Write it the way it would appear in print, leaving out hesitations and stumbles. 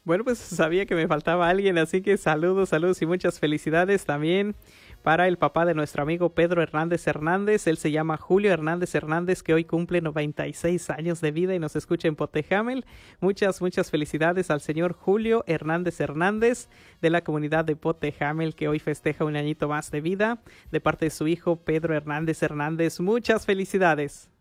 Bueno, pues sabía que me faltaba alguien, así que saludos, saludos y muchas felicidades también para el papá de nuestro amigo Pedro Hernández Hernández. Él se llama Julio Hernández Hernández, que hoy cumple 96 años de vida y nos escucha en Potejamel. Muchas, muchas felicidades al señor Julio Hernández Hernández de la comunidad de Potejamel, que hoy festeja un añito más de vida, de parte de su hijo Pedro Hernández Hernández. Muchas felicidades.